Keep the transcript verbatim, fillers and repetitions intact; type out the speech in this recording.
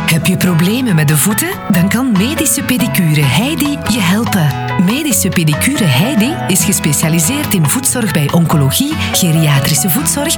Heb je problemen met de voeten? Dan kan Medische Pedicure Heidi je helpen. Medische Pedicure Heidi is gespecialiseerd in voetzorg bij oncologie, geriatrische voetzorg